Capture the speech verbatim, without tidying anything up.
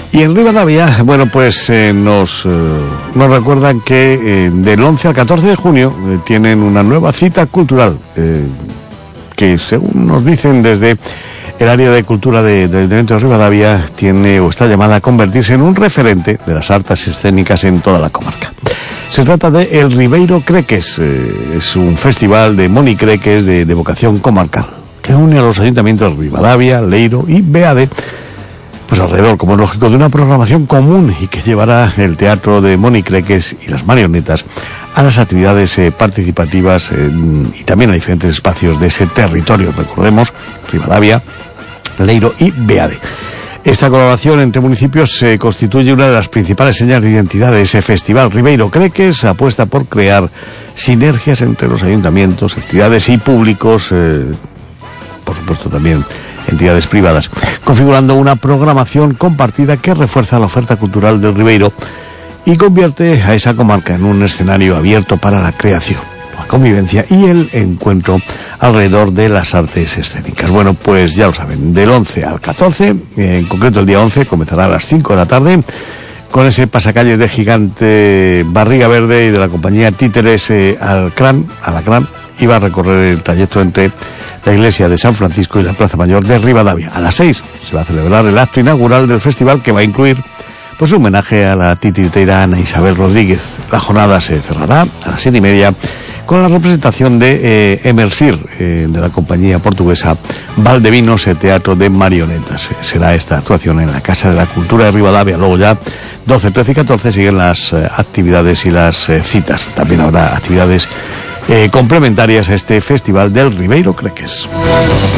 Y en Rivadavia, bueno, pues eh, nos, eh, nos recuerdan que eh, del once al catorce de junio eh, tienen una nueva cita cultural, eh, que según nos dicen desde el área de cultura de, del Ayuntamiento de Rivadavia, tiene o está llamada a convertirse en un referente de las artes escénicas en toda la comarca. Se trata de El Ribeiro Creques, eh, es un festival de monicreques de, de vocación comarcal, que une a los ayuntamientos de Rivadavia, Leiro y Beade, pues alrededor, como es lógico, de una programación común y que llevará el teatro de monicreques y las marionetas a las actividades eh, participativas eh, y también a diferentes espacios de ese territorio. Recordemos, Rivadavia, Leiro y Beade. Esta colaboración entre municipios se eh, constituye una de las principales señas de identidad de ese festival. Ribeiro Creques apuesta por crear sinergias entre los ayuntamientos, entidades y públicos, eh, por supuesto también entidades privadas, configurando una programación compartida que refuerza la oferta cultural del Ribeiro y convierte a esa comarca en un escenario abierto para la creación, la convivencia y el encuentro alrededor de las artes escénicas. Bueno, pues ya lo saben, del once al catorce, en concreto el día once, comenzará a las cinco de la tarde, con ese pasacalles de gigante Barriga Verde y de la compañía Títeres eh, Alacrán, Alacrán, y va a recorrer el trayecto entre la iglesia de San Francisco y la Plaza Mayor de Rivadavia. A las seis se va a celebrar el acto inaugural del festival, que va a incluir pues un homenaje a la titiritera Ana Isabel Rodríguez. La jornada se cerrará a las siete y media con la representación de eh, Emersir, eh, de la compañía portuguesa Valdevinos, el teatro de marionetas. Eh, será esta actuación en la Casa de la Cultura de Rivadavia. Luego ya doce, trece y catorce siguen las eh, actividades y las eh, citas. También habrá actividades eh, complementarias a este festival del Ribeiro Creques.